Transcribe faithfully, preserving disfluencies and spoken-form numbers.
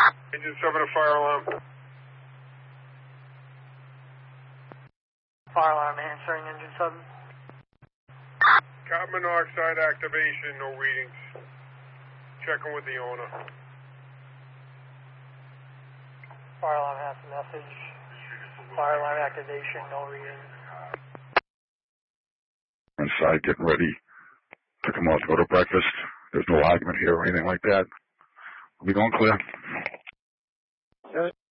Engine seven, a fire alarm. Fire alarm answering, engine seven. Carbon monoxide activation, no readings. Checking with the owner. Fire alarm has a message. Fire alarm activation, no readings. Inside, getting ready to come out to go to breakfast. There's no argument here or anything like that. We'll be going clear.